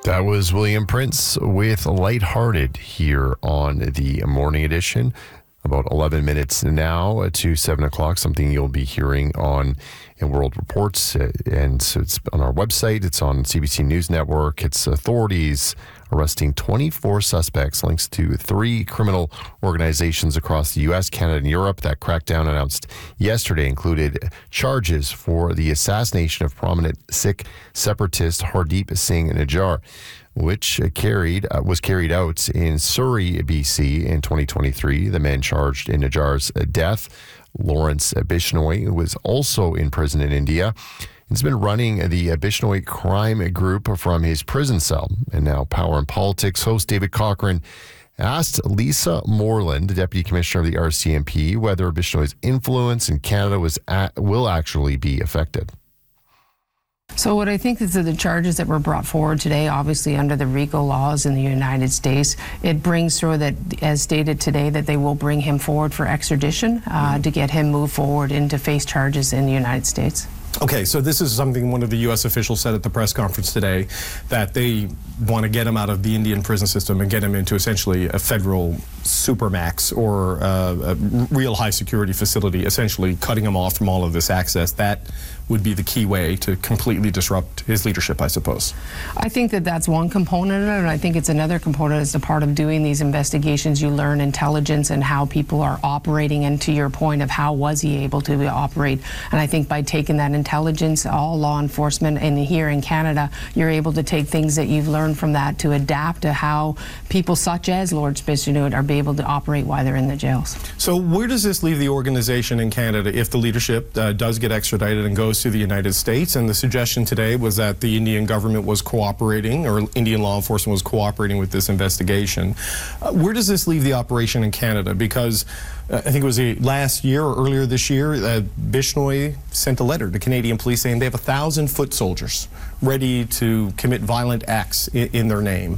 That was William Prince with Lighthearted here on the Morning Edition. About 11 minutes now to 7 o'clock, something you'll be hearing on in World Reports. And so it's on our website. It's on CBC News Network. It's authorities arresting 24 suspects, links to 3 criminal organizations across the U.S., Canada, and Europe. That crackdown announced yesterday included charges for the assassination of prominent Sikh separatist Hardeep Singh Nijjar, which was carried out in Surrey, BC in 2023. The man charged in Nijjar's death, Lawrence Bishnoi, who was also in prison in India. He's been running the Bishnoi crime group from his prison cell. And now Power and Politics host David Cochrane asked Lisa Moreland, the Deputy Commissioner of the RCMP, whether Bishnoi's influence in Canada will actually be affected. So what I think is that the charges that were brought forward today, obviously under the RICO laws in the United States, it brings through that, as stated today, that they will bring him forward for extradition to get him moved forward and to face charges in the United States. Okay, so this is something one of the U.S. officials said at the press conference today, that they want to get him out of the Indian prison system and get him into essentially a federal supermax or a real high security facility, essentially cutting him off from all of this access. That would be the key way to completely disrupt his leadership, I suppose. I think that that's one component of it, and I think it's another component as a part of doing these investigations. You learn intelligence and how people are operating, and to your point of how was he able to operate. And I think by taking that intelligence, all law enforcement, and here in Canada, you're able to take things that you've learned from that to adapt to how people such as Lord Bishnoi are able to operate while they're in the jails. So where does this leave the organization in Canada if the leadership does get extradited and goes to the United States? And the suggestion today was that the Indian government was cooperating, or Indian law enforcement was cooperating with this investigation. Where does this leave the operation in Canada? Because I think it was last year or earlier this year, Bishnoi sent a letter to Canadian police saying they have 1,000 foot soldiers ready to commit violent acts in their name.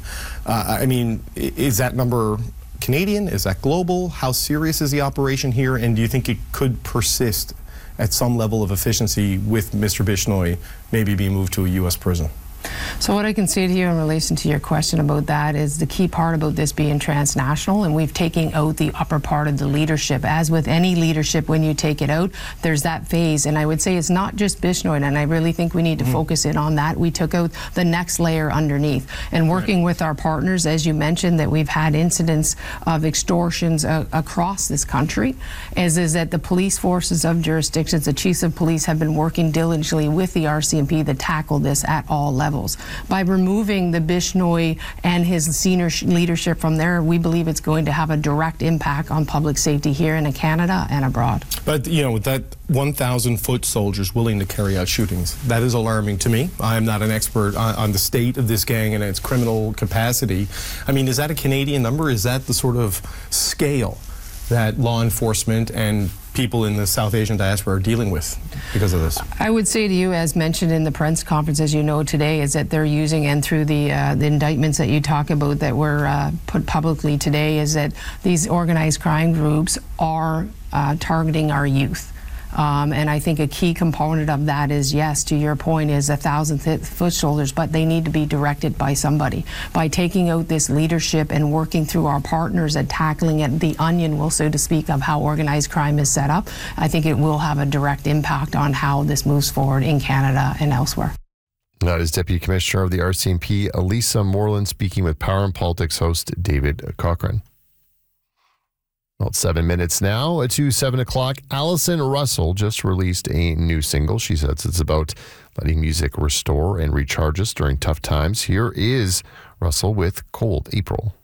I mean, is that number Canadian? Is that global? How serious is the operation here? And do you think it could persist at some level of efficiency with Mr. Bishnoi maybe being moved to a U.S. prison? So what I can say to you in relation to your question about that is the key part about this being transnational, and we've taken out the upper part of the leadership. As with any leadership, when you take it out, there's that phase. And I would say it's not just Bishnoi, and I really think we need to focus in on that. We took out the next layer underneath. And working with our partners, as you mentioned, that we've had incidents of extortions across this country, is that the police forces of jurisdictions, the chiefs of police have been working diligently with the RCMP to tackle this at all levels. By removing the Bishnoi and his senior leadership from there, we believe it's going to have a direct impact on public safety here in Canada and abroad. But, you know, with that 1,000 foot soldiers willing to carry out shootings, that is alarming to me. I am not an expert on the state of this gang and its criminal capacity. I mean, is that a Canadian number? Is that the sort of scale that law enforcement and people in the South Asian diaspora are dealing with because of this? I would say to you, as mentioned in the press conference, as you know today, is that they're using, and through the indictments that you talk about that were put publicly today, is that these organized crime groups are targeting our youth. And I think a key component of that is, yes, to your point, is 1,000 foot soldiers, but they need to be directed by somebody. By taking out this leadership and working through our partners at tackling it, the onion will, so to speak, of how organized crime is set up, I think it will have a direct impact on how this moves forward in Canada and elsewhere. That is Deputy Commissioner of the RCMP, Lisa Moreland, speaking with Power and Politics host David Cochrane. Well, 7 minutes now to 7 o'clock. Allison Russell just released a new single. She says it's about letting music restore and recharge us during tough times. Here is Russell with Cold April.